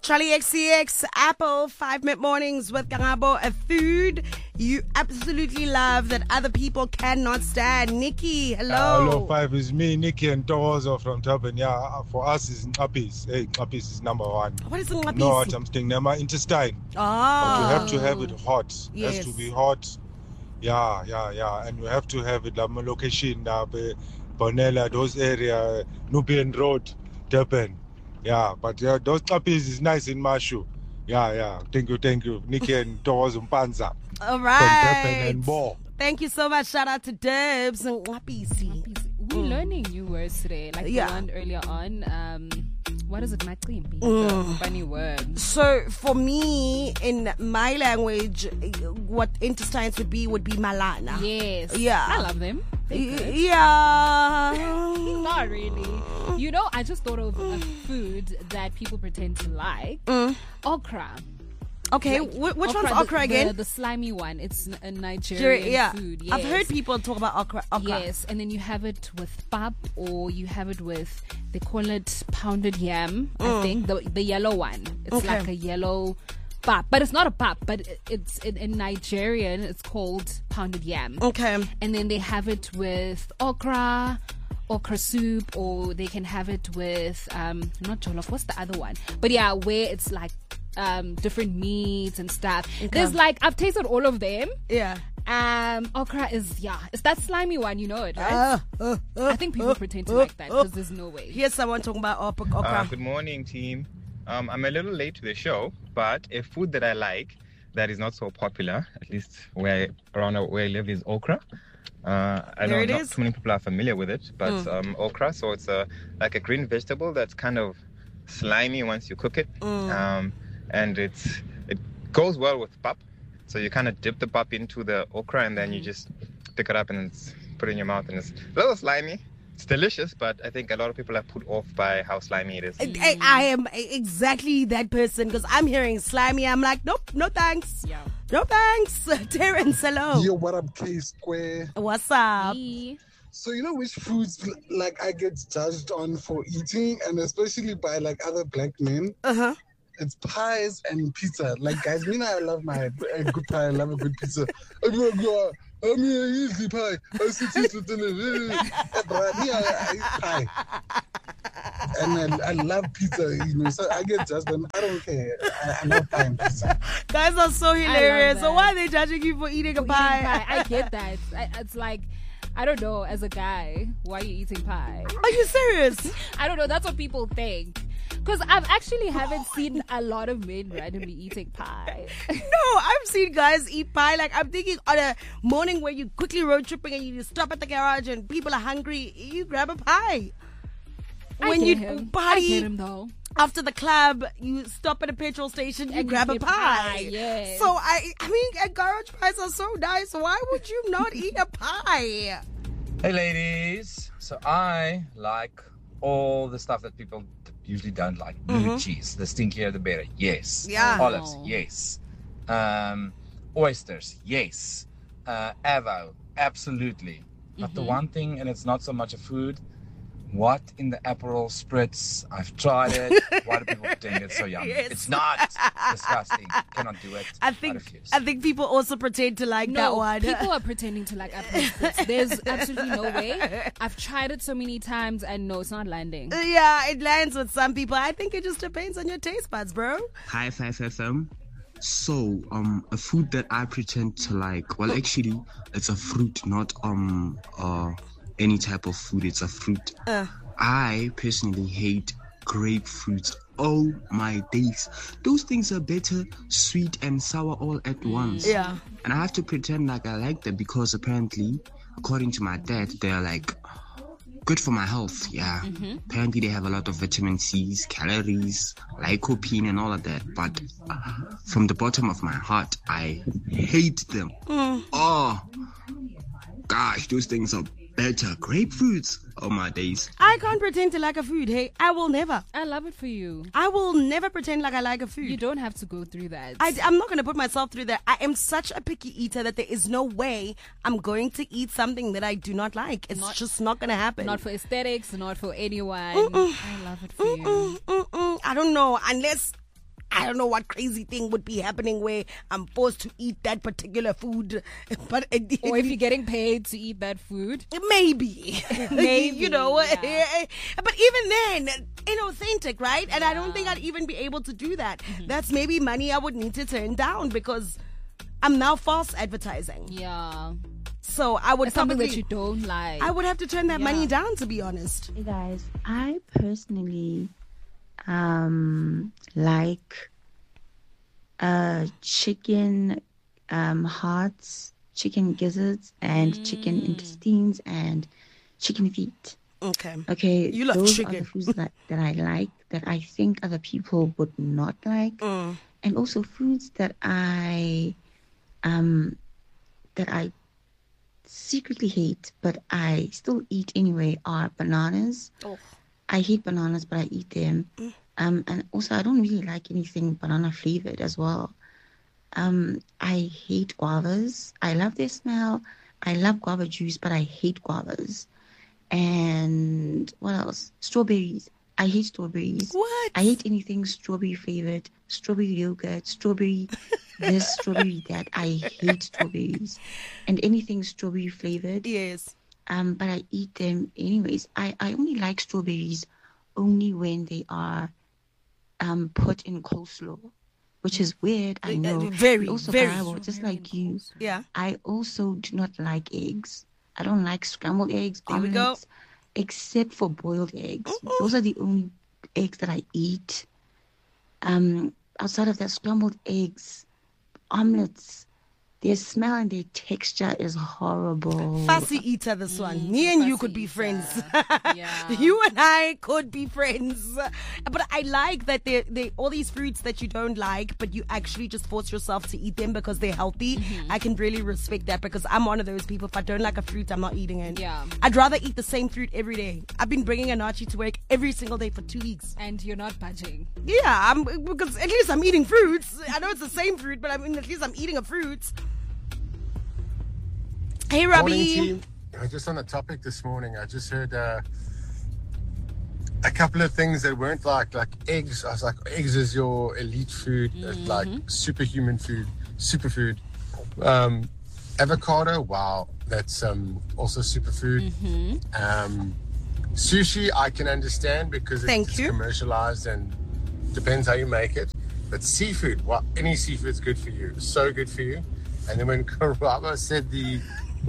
Charlie XCX, Apple, 5 Minute Mornings with Kangabo, a food you absolutely love that other people cannot stand. Nikki, hello. Hello, 5 is me, Nikki and Tozo from Durban. Yeah, for us is Ngapis. Hey, Ngapis is number one. What is Ngapis? No, I'm staying near my intestine. Oh. But you have to have it hot. Yes. It has to be hot. Yeah. And you have to have it like location, Bonella, those area, Nubian Road, Durban. Yeah, but those Ngapis is nice in Mashu. Yeah. Thank you. Nikki and Tozo Mpanza. All right. From Durban and Bo. Thank you so much. Shout out to Debs and Ngapisi. We're learning new words today. Like we learned earlier on. What is it? Macimbi. Funny word. So for me, in my language, what intestines would be malana. Yes. Yeah. I love them. Yeah. Not really. You know, I just thought of a food that people pretend to like. Okra. Okay, Like, which one's okra again? The slimy one. It's a Nigerian food. Yes. I've heard people talk about okra. Yes, and then you have it with pap, or you have it with, they call it pounded yam, I think, the yellow one. It's like a yellow pap, but it's not a pap, but it's in Nigerian, it's called pounded yam. Okay. And then they have it with okra soup, or they can have it with, not jollof, what's the other one? But yeah, where it's like, different meats and stuff. Okay. There's like, I've tasted all of them. Yeah. Okra is it's that slimy one, you know it, right? I think people pretend to like that because there's no way. Here's someone talking about okra. Good morning, team. I'm a little late to the show, but a food that I like that is not so popular, at least around where I live, is okra. I know not too many people are familiar with it, but okra, so it's like a green vegetable that's kind of slimy once you cook it. And it goes well with pap. So you kind of dip the pap into the okra and then you just pick it up and put it in your mouth, and it's a little slimy. It's delicious, but I think a lot of people are put off by how slimy it is. I am exactly that person, because I'm hearing slimy. I'm like, nope, no thanks. Yeah. No thanks. Terrence, hello. Yo, what up, K-Square? What's up? So you know which foods like I get judged on for eating, and especially by like other black men? It's pies and pizza. Like, guys, I love a good pie. I love a good pizza. I'm easy pie. I eat pie. And I love pizza, so I get judged, but I don't care. I love pie and pizza. Guys are so hilarious. So why are they judging you for eating a pie? I get that. It's like, I don't know, as a guy, why are you eating pie? Are you serious? I don't know. That's what people think. Because I've actually haven't seen a lot of men randomly eating pie. No, I've seen guys eat pie. Like, I'm thinking on a morning where you quickly road tripping and you stop at the garage and people are hungry, you grab a pie. When you party after the club, you stop at a petrol station, you grab a pie. Yes. So I mean, garage pies are so nice. Why would you not eat a pie? Hey ladies, so I like all the stuff that people usually don't like. Blue cheese, the stinkier the better. Yes. Yeah. Olives, yes. Oysters, yes. Avo, absolutely. But the one thing, and it's not so much a food, what in the Aperol spritz? I've tried it. Why do people pretend it's so yummy? Yes. It's not. Disgusting. Cannot do it. I think people also pretend to like that one. People are pretending to like Aperol spritz. There's absolutely no way. I've tried it so many times and no, it's not landing. Yeah, it lands with some people. I think it just depends on your taste buds, bro. Hi, 5FM. So, a food that I pretend to like, well, actually, it's a fruit, not any type of food. It's a fruit. I personally hate grapefruits. Oh my days, those things are bitter, sweet and sour all at once. Yeah. And I have to pretend like I like them because apparently, according to my dad, they're like good for my health. Yeah. Apparently they have a lot of vitamin C's, calories, lycopene and all of that. But from the bottom of my heart, I hate them. Oh gosh, those things are better. Grapefruits. Oh my days. I can't pretend to like a food. Hey, I will never. I love it for you. I will never pretend like I like a food. You don't have to go through that. I'm not going to put myself through that. I am such a picky eater that there is no way I'm going to eat something that I do not like. It's just not going to happen. Not for aesthetics, not for anyone. I love it for you. I don't know. Unless I don't know what crazy thing would be happening where I'm forced to eat that particular food. But or if you're getting paid to eat that food. Maybe. Maybe. You know. Yeah. But even then, inauthentic, right? And I don't think I'd even be able to do that. That's maybe money I would need to turn down because I'm now false advertising. Yeah. So I would something that you don't like. I would have to turn that money down, to be honest. Hey guys, I personally like chicken hearts, chicken gizzards, and chicken intestines and chicken feet. Okay. You love those chicken. are the foods that I like, that I think other people would not like, and also foods that I secretly hate, but I still eat anyway, are bananas. I hate bananas, but I eat them. And also, I don't really like anything banana flavored as well. I hate guavas. I love their smell. I love guava juice, but I hate guavas. And what else? Strawberries. I hate strawberries. What? I hate anything strawberry flavored. Strawberry yogurt, strawberry this, strawberry that. I hate strawberries. And anything strawberry flavored. Yes. But I eat them anyways. I only like strawberries only when they are put in coleslaw, which is weird, I know. Very, also, very. Bible, just like you, yeah. I also do not like eggs. I don't like scrambled eggs, omelets, except for boiled eggs. Those are the only eggs that I eat. Outside of that, scrambled eggs, omelets, their smell and their texture is horrible. Fussy eater, this one. Me and you could be friends. You and I could be friends. But I like that they all these fruits that you don't like, but you actually just force yourself to eat them because they're healthy. I can really respect that because I'm one of those people. If I don't like a fruit, I'm not eating it. Yeah. I'd rather eat the same fruit every day. I've been bringing Anachi to work every single day for 2 weeks. And you're not budging. Yeah, because at least I'm eating fruits. I know it's the same fruit, but at least I'm eating a fruit. Hey, Robbie. Morning, team. Just on the topic this morning, I just heard a couple of things that weren't like eggs. I was like, eggs is your elite food. It's like superhuman food, superfood. Avocado, wow, that's also superfood. Sushi, I can understand because it's commercialized and depends how you make it. But seafood, well, any seafood's good for you. So good for you. And then when Karaba said the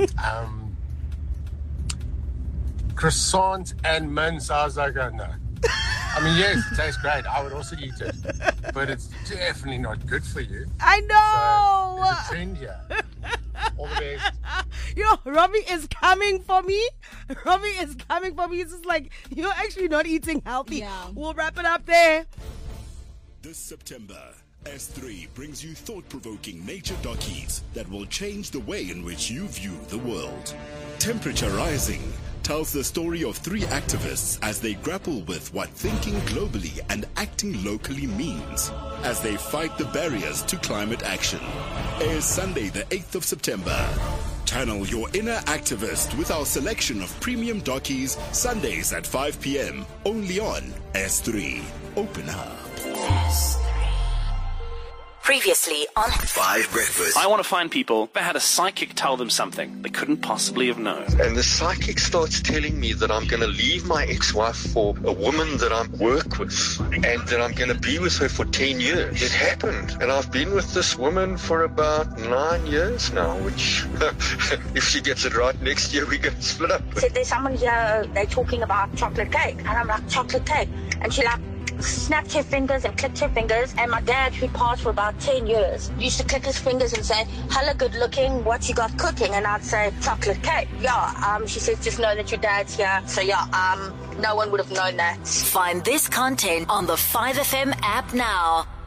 croissant and mince, I was like, oh, no. I mean, yes, it tastes great. I would also eat it. But it's definitely not good for you. I know. So there's a trend here. All the best. Yo, Robbie is coming for me. Robbie is coming for me. It's just like, you're actually not eating healthy. Yeah. We'll wrap it up there. This September, S3 brings you thought-provoking nature dockies that will change the way in which you view the world. Temperature Rising tells the story of 3 activists as they grapple with what thinking globally and acting locally means as they fight the barriers to climate action. Airs Sunday the 8th of September. Channel your inner activist with our selection of premium dockies Sundays at 5 p.m. only on S3. Open up. Previously on 5 Breakfast. I want to find people that had a psychic tell them something they couldn't possibly have known. And the psychic starts telling me that I'm going to leave my ex-wife for a woman that I work with and that I'm going to be with her for 10 years. It happened. And I've been with this woman for about 9 years now, which if she gets it right next year, we're going to split up. Said there's someone here, they're talking about chocolate cake. And I'm like, chocolate cake? And she like snapped her fingers and clicked her fingers, and my dad, who passed for about 10 years, used to click his fingers and say, "Hello, good looking, what you got cooking?" And I'd say, "Chocolate cake." She says, "Just know that your dad's here." So no one would have known that. Find this content on the 5FM app now.